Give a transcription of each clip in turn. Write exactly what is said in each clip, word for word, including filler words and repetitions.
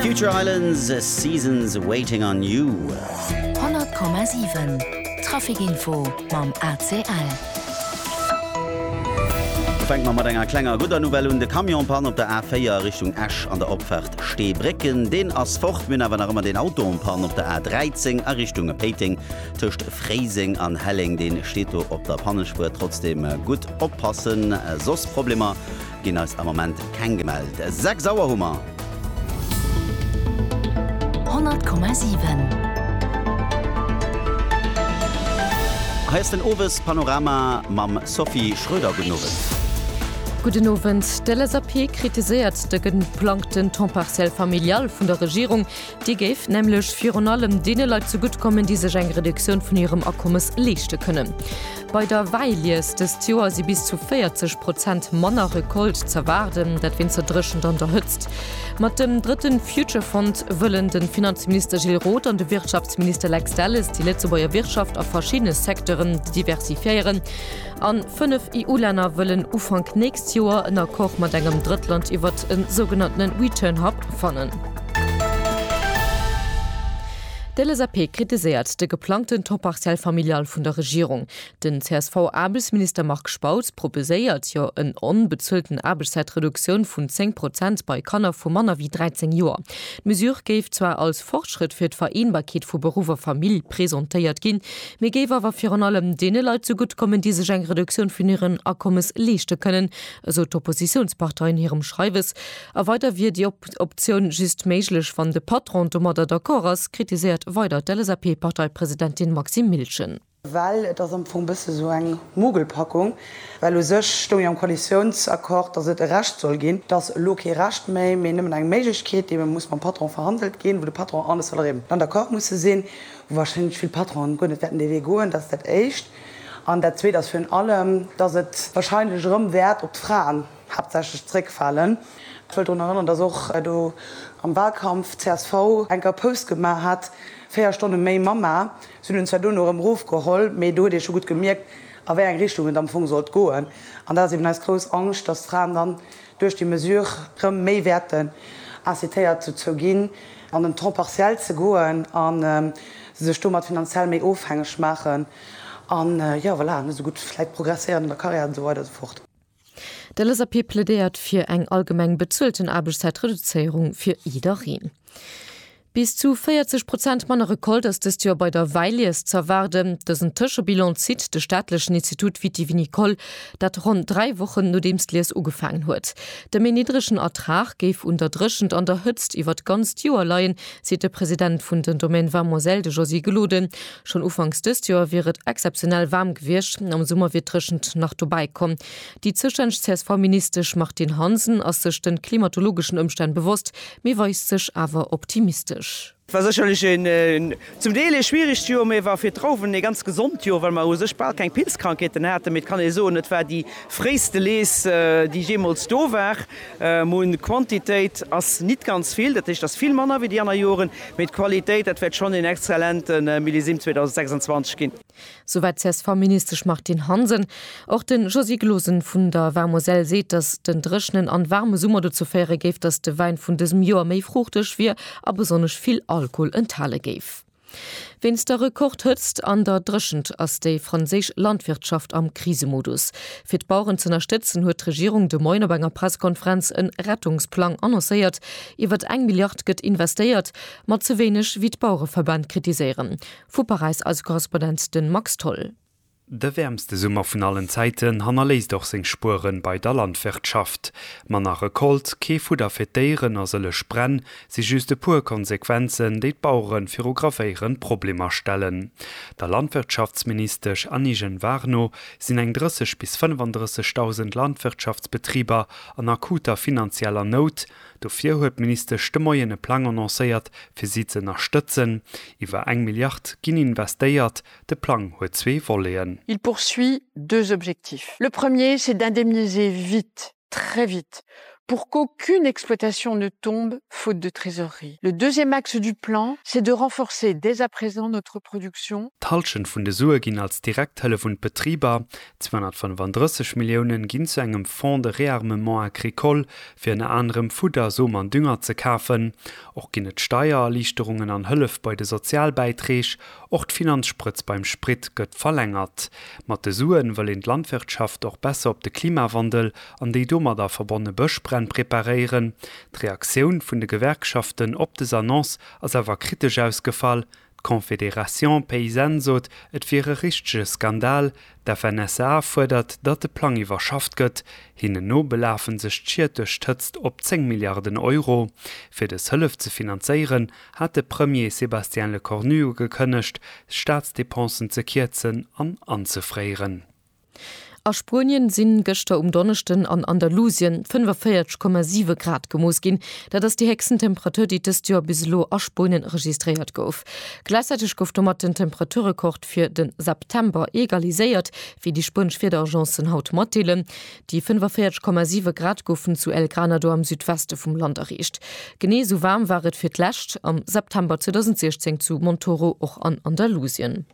Future Islands, Seasons Waiting on You. hundert Komma sieben Trafikinfo mam A C L. Fängt man mat enger klenger guter Novelle und de Kamionpan op der A vier Richtung Esch an der Opfahrt Steebrecken, den ass Fortmün awer nach immer den Autopan op der A dreizehn a Richtung Peting töcht Freising an Helling, den steht op der Pannenspur trotzdem gut oppassen. Sos Probleme gin als am moment kein gemeld. Sechs Sauerhummer. hundert Komma sieben. Heißt den Owes Panorama mam Sophie Schröder genowen. Guten Abend. Der L S A P kritisiert den geplanten Tempartiell familial von der Regierung. Die gäf nämlich für allem denen Leute zu gut kommen, die sich eine Reduktion von ihrem Abkommens leisten können. Bei der Weilies des Jahr sie bis zu vierzig Prozent Männer Rekord zu warten, das wird zerdrückend unterstützt. Mit dem dritten Future Fund wollen den Finanzminister Gilles Roth und der Wirtschaftsminister Lex Dallis die Letzteer Wirtschaft auf verschiedene Sektoren diversifizieren. An fünf E U-Länder wollen Anfang nächstes Jahr in der Koch mit einem Drittland über den sogenannten Return Hub fannen. Der L S A P kritisiert den geplanten Tempartiell familial von der Regierung. Den C S V-Arbeitsminister Marc Spautz proposiert ja eine unbezahlten Arbeitszeitreduktion von zehn Prozent bei Kanner von Männern wie dreizehn Jahren. Die Mesure geht zwar als Fortschritt für die Vereinbarkeit von Beruf und Familie präsentiert gehen, mir geht aber vor allem denen Leute so gut kommen, die sich eine Reduktion von ihren Einkommens leisten können, so die Oppositionspartei in ihrem Schreibes. Aber weiter wird die Op Option just möglich von der Patron Tomada Dacoras kritisiert weiter der L S A P-Parteipräsidentin Maxim Milchen. Weil das am Anfang bisschen so eine Mogelpackung, weil es sich am Koalitionsakkord, dass es recht soll gehen, dass Loki recht mehr, wir nehmen eine Möglichkeit, die muss beim Patron verhandelt gehen, wo der Patron anders soll reden. Dann der Akkord muss sehen, wo wahrscheinlich viele Patronen können nicht die Wege gehen, dass das echt. Und der zweite ist für alle, dass es wahrscheinlich rum Wert auf die Frauen hauptsächlich zurückfallen. Ich wollte daran erinnern, dass auch äh, du am Wahlkampf C S V einen Post gemacht hat, vier Stunden mehr Mama, sind uns ja nur im Ruf geholt, aber du hast schon gut gemerkt, in welche Richtung es am Anfang sollte gehen. Und da ist eben eine große Angst, dass Frauen dann durch die Mesure mehr werden, incitiert zu, zu gehen, an den Temps partiell zu gehen, und ähm, sich finanziell mehr aufhängig machen. Und äh, ja, voilà, so gut vielleicht progressieren in der Karriere und so weiter und so fort. Der L S A P plädiert für eine allgemein bezahlten Arbeitszeitreduzierung für jederin. Bis zu vierzig Prozent meiner Rekord ist das Jahr bei der Weilies zu erwarten. Das ist ein Tischbilanz zieht das staatliche Institut Vitivinicole, das rund drei Wochen nachdem es Lies angefangen hat. Der niedrigen Ertrag geht unterdrückend unterstützt über ganz Jahr allein, sieht der Präsident von den Domaine Varmoselle, de Josie Geluden. Schon anfangs des Jahr wird exceptionell warm gewesen, am Sommer wird drückend nach dabei kommen. Die zuständige C S V-Minister Martin Hansen ist sich den klimatologischen Umständen bewusst, mir weiß sich aber optimistisch. war sicherlich ein, ein, zum Teil schwierig Jahr, mir war für drauf ein ganz gesund Jahr, weil man sich bald keine Pilzkrankheiten hatte. Damit kann ich so nicht war die freieste Les, äh, die jemals da war. Äh, die Quantität ist nicht ganz viel, das ist das viel mehr wie die anderen Jahre. Mit Qualität, das wird schon in exzellenten äh, Millisim zwanzig sechsundzwanzig gehen. Soweit C S V-Minister Martin Hansen. Auch den Josie Glosen von der Varmoselle sieht, dass den Drischen an warme Sommer dazu fähre gibt, dass der Wein von diesem Jahr mehr fruchtig wird, aber besonders viel Alkohol enthalte gäf. Wenns der Rekord hützt an der drschend as de franzisch Landwirtschaft am Krisemodus. Für die Bauern zu unterstützen huet die Regierung de Moiner bei einer Pressekonferenz einen Rettungsplan annonciert. Iwer eng Milliard gëtt investiert, mat zu wenig wie d Bauernverband kritisieren. Fu Paris als Korrespondent den Max Toll. Der wärmste Sommer von allen Zeiten han er leist doch seg Spuren bei der Landwirtschaft. Man nach Rekolt, Kefuder fir Dieren as selech brenn, si juste pur Konsequenzen déi Bauern firograféieren Probleme stellen. Der Landwirtschaftsminister Annigen Warno sinn eng dreißig bis fünfunddreißigtausend Landwirtschaftsbetrieber an akuter finanzieller Not. Dofir huet Minister Stemmmoiene Plan annoncéiert fir sie ze unterstützen. Iwer eng Milliard ginn investéiert, de Plan huet zwee Volleen. Il poursuit deux objectifs. Le premier, c'est d'indemniser vite, très vite, pour qu'aucune exploitation ne tombe faute de trésorerie. Le deuxième axe du plan, c'est de renforcer dès à présent notre production. Talschen vun de Sue ginn als Direkthëlle vun Betrieber, zweihundertfünfunddreißig Millionen ginn zu engem Fonds de Rearmement agricole fir en anderem Futter so an Dünger ze kafen, och ginnet Steuererlichterungen an Hëllef bei de Sozialbeiträg, och d'Finanzspritz beim Sprit gëtt verlängert. Mat de Suen wëll en d Landwirtschaft och besser op de Klimawandel an déi dummer der verbonne Bëchbrenn preparieren. D'Reaktioun vun de Gewerkschaften op des Annonce ass awer kritisch ausgefall. Confédération Paysanne sot, et fir e richtige Skandal, der F N S A fordert, dat de Plan iwwerschaft gëtt, hinne no belafen sech schiiertech tëtzt op zehn Milliarden Euro. Fir des Hëllef ze finanzéieren, hat de Premier Sébastien Lecornu gekënnecht, Staatsdepensen ze kierzen an anzufréieren. A Spurien sinn gëchter um Donnechten an Andalusien fünfundvierzig Komma sieben Grad gemoos gin, dat ass die Hexentemperatur die des Jahr bislo a Spurien registriert gouf. Gleichzeitig gouf mat den Temperaturrekord fir den September egaliséiert, wie die Spunschfirdergenzen haut Mottelen. Die fünfundvierzig Komma sieben Grad goufen zu El Granado am Südweste vum Land erreicht. Genee so warm waret fir d'Lächt am September zweitausendsechzehn zu Montoro och an Andalusien.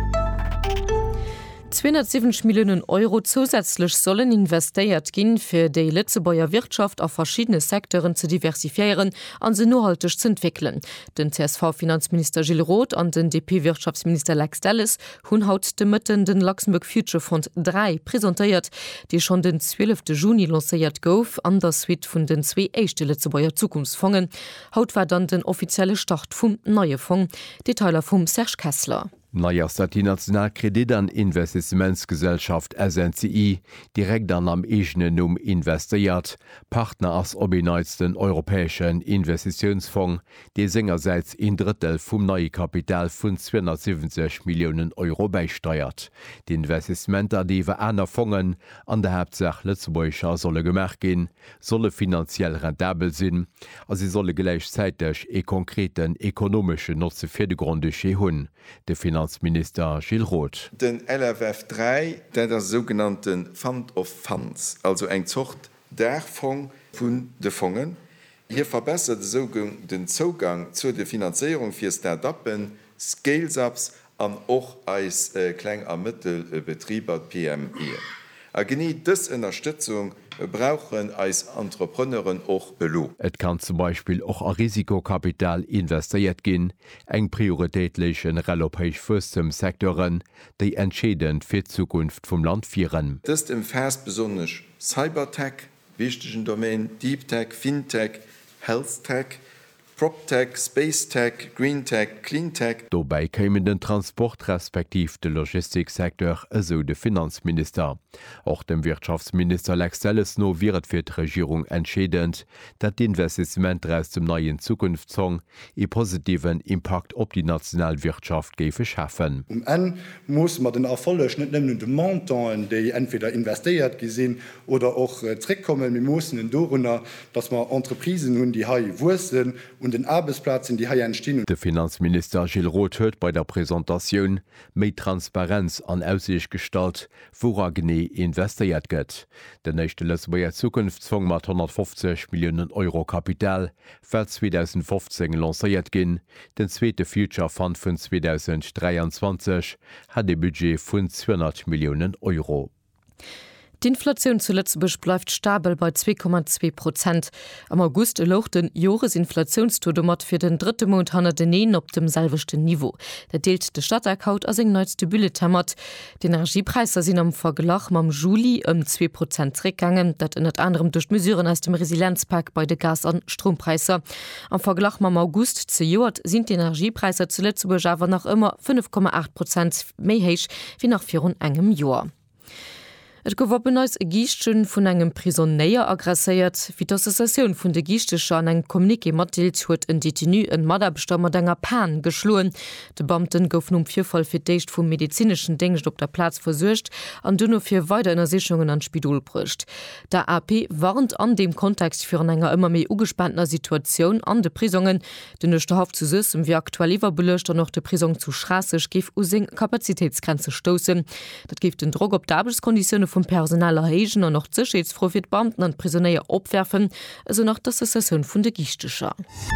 zweihundertsiebzig Millionen Euro zusätzlich sollen investiert gehen, für die Lützebauer Wirtschaft auf verschiedene Sektoren zu diversifizieren und sie nachhaltig zu entwickeln. Den C S V-Finanzminister Gilles Roth und den D P-Wirtschaftsminister Lex Dallis haben heute mitten den Luxemburg Future Fund drei präsentiert, die schon den zwölften Juni lanciert gouf an der Suite von den zwei ersten Lützebauer Zukunftsfonds. Heute war dann den offizielle Start vom neuen Fonds. Detailer vom Serge Kessler. Naiers dat die Nationalkredit an Investimentsgesellschaft S N C I direkt an am egene Numm investiert, Partner ass obineits den Europäischen Investitionsfonds, dee sengerseits in Drittel vum neue Kapital vun zweihundertsiebzig Millionen Euro beisteuert. Die Investimenter diewe aner Fongen an der Hauptsach Lützebäucher solle gemerk gin, solle finanziell rentabel sinn, as sie solle gleichzeitig e konkreten ekonomische Nutze fir de Grunde hunn. De Finanzminister Gilles Roth. Den L F F drei, der der sogenannten Fund of Funds, also eng Zucht der Fonds vun de Fongen. Hier verbessert den Zugang zu der Finanzierung für Start-upen, Scale-ups an auch als äh, Klein- und Mittelbetrieber P M E. A genie dis Unterstützung brauchen als Entrepreneuren auch belo. Et kann zum Beispiel auch a Risikokapital investiert gin, eng prioritätlichen relopéich fustem Sektoren, die entscheidend fir Zukunft vom Land vieren. Das ist im Vers besonders Cybertech, wichtigen Domain, Deep Tech, Fintech, Health Tech, PropTech, Spacetech, Greentech, Cleantech. Dobei kämen den Transport respektiv de Logistiksektor eso de Finanzminister. Auch dem Wirtschaftsminister Lex Dallis no wiret fir d' Regierung entschädend, dat d'Investiment aus dem neuen Zukunftssong e positiven Impact op die Nationalwirtschaft gefe schaffen. Um en muss man den Erfolg net nemmen de Montan, déi entweder investiert gesinn oder auch äh, zurückkommen. Wir mussssen en Donner, dass man Entreprisen hun die hai Wursen und den Arbeitsplatz in die Haie entstehen. Der Finanzminister Gilles Roth huet bei der Präsentation méi Transparenz an Aussicht gestalt, wora gené investiert gëtt. Der nächste Lützebauer Zukunftsfonds mat hundertfünfzig Millionen Euro Kapital fir zweitausendfünfzehn lanciert gin. Den zweite Future Fund vun zweitausenddreiundzwanzig hat de Budget vun zweihundert Millionen Euro. Die Inflation zu Lützeburg bleibt stabil bei zwei Komma zwei Prozent. Am August erloch den Jahresinflationstodomat für den dritten Monat hanner op dem selvechten Niveau. Der deelt de Stadtaccount as eng neueste Bulletinmat. Die Energiepreise sind am Vergleich am Juli um zwei Prozent zurückgegangen, dat unter anderem durch Mesuren aus dem Resilienzpakt bei de Gas- und Strompreise. Am Vergleich am August zu Jahr sind die Energiepreise zu Lützeburg aber noch immer fünf Komma acht Prozent mehr hoch wie nach vier engem Jahr. Et gower beneus e Giichtchen vun engem Prisonnéier aggressiert, wie d'Assoziatioun vun de Giichtecher an eng Kommuniké matdeelt huet en Detenu en Maderbestammer denger Pan geschloen. De Beamten gouf um Vierfall fir d'éicht vum medizinschen Dingcht op der Platz versuercht an dunno fir weiter Ersichungen an Spidol brucht. Der A P warnt an dem Kontext fir an enger ëmmer méi ugespannter Situationun an de Prisungen, den nechte Haft zu sëssen wie aktualiwwer belecht an noch de Prison zu schrasseg gif u seng Kapazitätsgrenze stossen. Dat gift den Drog op d'Abelskonditionne vum Personal erhegen an noch Sicherheitsfroh fir Beamten an Prisonnéier opwerfen, eso nach der Session vun de Gichtecher.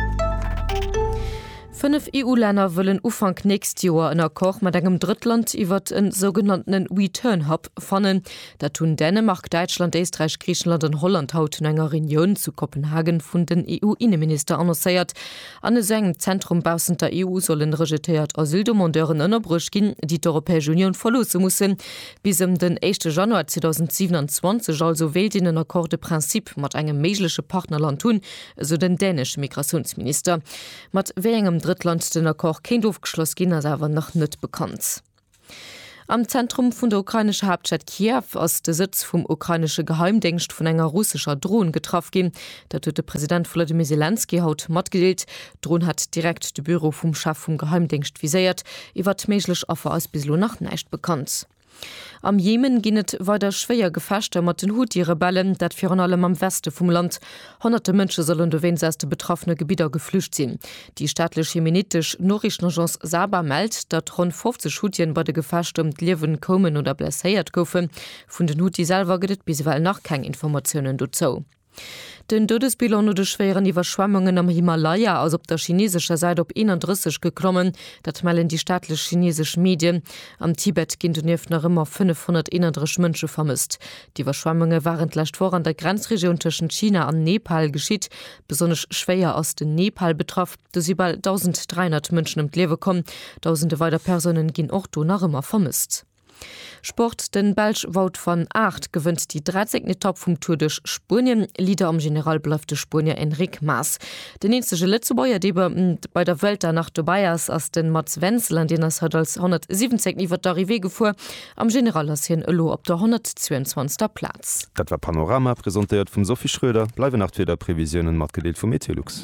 Fünf E U-Länder wollen Ufang nächst Jahr in Koch mit engem Drittland iwwer en sogenannten Return-Hub fannen. Da tun Dänemark, Deutschland, Österreich, Griechenland und Holland haut in enger Reunion zu Kopenhagen vun den E U-Innenminister annoncéiert. An engem Zentrum bausen der E U sollen rejetéiert Asyldomandeuren ënnerbruch gin, die d'Europäische Union verlose mussssen. Bis um den ersten Januar zweitausendsiebenundzwanzig also wählt in den Akkorde Prinzip mat engem meigliche Partnerland tun, so den dänische Migrationsminister. Mat wé engem Drittland den Akkor kein Aufgeschloss gin as awer noch net bekannt. Am Zentrum vun der ukrainische Hauptstadt Kiew ass de Sitz vum ukrainische Geheimdenkst vun enger russischer Drohn getraf gin, dat huet der Präsident Volodymyr Zelensky haut mat gedeelt. Drohn hat direkt de Büro vum Chef vum Geheimdenkst viséiert, iwwer méiglech Offer aus bislo nach neicht bekannt. Am Jemen ginnet weiter schwéier gefechte mat den Houthi-Rebellen, dat fir an allem am Weste vum Land. Hunderte Mënsche sollen do wensäste betroffene Gebieter geflücht sinn. Die staatlech jemenitisch Norrichtenagence Saba meldt, dat rund fünfzig Houthien bei de Gefechte um d'Liewen kommen oder blesséiert goufen. Vun den Houthi selber gedet bisweilen nach kein Informationen dozo. Den Todesbilder no de schweren Iwerschwammungen am Himalaya aus op der chinesischer Seite op einunddreißig geklommen, dat mellen die staatlich chinesische Medien. Am Tibet ginnt neef nach immer fünfhunderteinunddreißig Mënsche vermisst. Die Verschwammungen waren leicht vor an der Grenzregion zwischen China an Nepal geschiet, besonders schwer aus den Nepal betroffen, dass sie bald dreizehnhundert Menschen im Lewe kommen. Tausende weiter Personen gin auch do nach immer vermisst. Sport den Belsch Wout van Aert gewinnt die dreizehnte Etappe vom Tour durch Spurien. Lieder am General bleibt der Spurnier Enric Mas. Der nächste Letzebäuer, der bei der Welt danach dabei ist, als den Mats Wenzel, den er hat als hundertsiebzehn über der Arrivée gefuhr, am General ist hier in Ölo auf der hundertzweiundzwanzigsten Platz. Das war Panorama, präsentiert von Sophie Schröder. Bleibe nach wieder Prävisionen mit Gelegt von Meteorlux.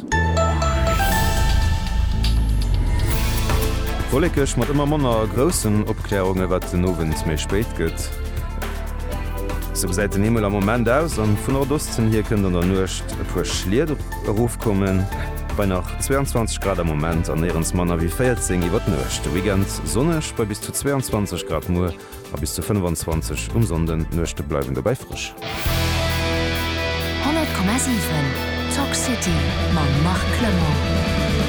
Follegch mat immer manner grossen Opklärungen wat den nowens méi spéit gëtt. So seit den Himmel am moment aus an vun Erdosten hier kënnen der nucht e puer schliert Beruf kommen, bei nach zweiundzwanzig Grad am Moment an ehrens Manner wie vierzehn iwwer nucht. Wigent sonnech bei bis zu zweiundzwanzig Grad Mu a bis zu fünfundzwanzig um sonden nuchte bleiben dabei frisch. hundert Komma sieben Talk City man macht Klemmer.